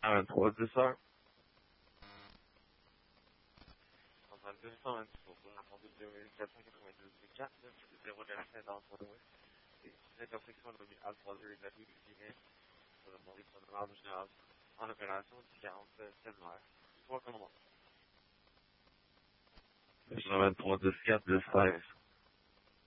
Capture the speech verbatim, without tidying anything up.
un vingt-trois dix heures. deux cent vingt-six pour la conduite de quatre cent quatre-vingt-douze quatre, zéro de la fin dans son ouest. L'intersection de Alpha deux et la rue du Guinée, pour le maurice de l'ordre général, en opération du quarante-sept heures. Trois commandes. un vingt-trois dix quatre dix seize.